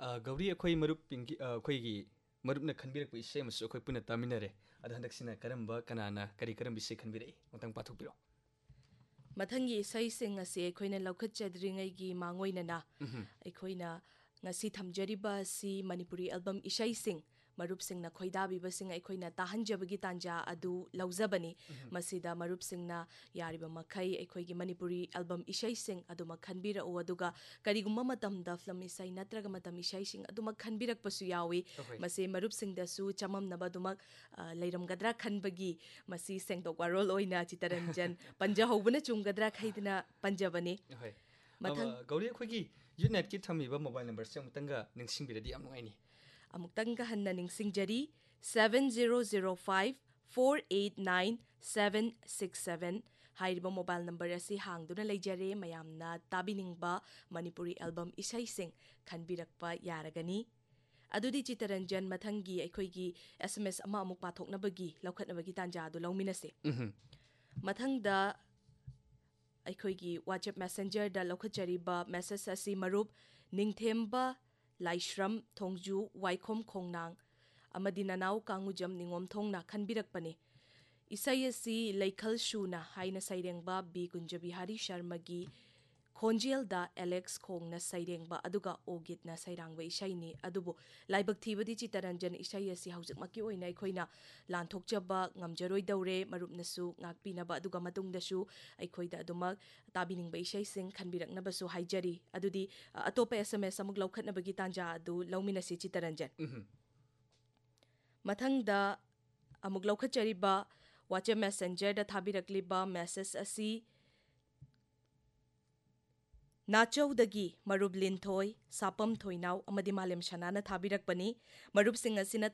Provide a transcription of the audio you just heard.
गौरी अखोई मरुप पिंकी अखोईगी मरुपना खनबिरक इसे मसु अखोई पुना तामिनरे अद हंदक्सिना करंबा कनाना करी करंब इसे खनबिरई मतंग पाथोकबिरो मथंगी इसैसिंग असे अखोइना लौखꯠचद्रिङैगी मांगोइनना अखोइना ngasi thamjariba si manipuri album ishaising marupsingna khoidabibasing aikoina tahanjabagi tanja adu laujabani masida marupsingna yariba makhai aikoigi manipuri album ishaising adu makhanbira o aduga karigumma matamda film isai natraga matam ishaising adu makhanbirak pasu yawi mase marupsingda su chamamnaba dumak leiramgadra khanbagi masi sengdok warol oina chitaranjan panja hobuna chumgadra khaidina panjabani mathang Gauri अखोईगी unit की थमीबा mobile number से अमुतंगा निंगसिंगबिरदी याम नुंगाइनी अमुक्तंगा हन्ना निंगसिंगजरी 7005489767 हाइरिबा mobile number असी हांगदुना लेजरे मयामना ताबिनिंगबा Manipuri album इसाइसिंग खनबिरकपा यारगनी अदुदी Chitranjan मथंगी अखोईगी SMS अमा अमुक पाथोकनबगी लौखतनबगी तांजा अदु लौमिनसे मथंगदा अखोईगी WhatsApp Messenger दा लौखचरीबा message असी मरुप निंगथेम्बा लाइश्रम थोंगजू वाइखोम खोंगनांग अमदी ननाव कांगुजम निंगोम थोंगना खनबिरकपने इसाई असी लेखल शूना हाइना साइरेंगबा बी कुंजबिहारी शर्मागी खोंजेल दा एलेक्स खोंगना साइरेंगबा अदुगा ओगितना साइरांगबा इसाइनी अदुबो लाइबक थीबदी चितरंजन इसाई असी हौजकमकी ओइना अखोइना लानथोकजबा ngamjaroi दौरे मरुपनसु ngakpinaba aduga matungdasu अखोइदा अदुमक ताबिनिंगबा इसाइसिंग खनबिरकनबसु हाइजरी अदुदी अतोपे SMS अमुक लौखतनबगी तांजा अदु लौमिनसि चितरंजन मथंगदा अमुक लौखचरीबा WhatsApp Messenger दा थाबिरकलिबा मेसेज असी नाचौदगी मरुब लिंथोय सापम थोइनाव अमदी मालेम शनाना थाबिरकपनी मरुब सिंह असिना